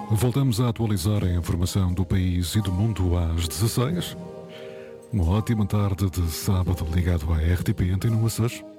Voltamos a atualizar a informação do país e do mundo às 16. Uma ótima tarde de sábado ligado à RTP Antena Açores.